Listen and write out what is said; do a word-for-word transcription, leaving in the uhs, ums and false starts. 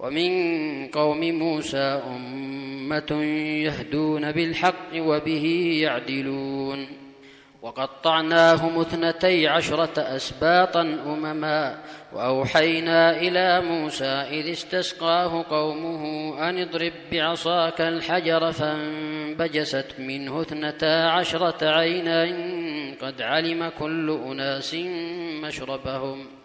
ومن قوم موسى أمة يهدون بالحق وبه يعدلون وقطعناهم اثنتي عشرة أسباطا أمما وأوحينا إلى موسى إذ استسقاه قومه أن اضرب بعصاك الحجر فانبجست منه اثنتا عشرة عينا قد علم كل أناس مشربهم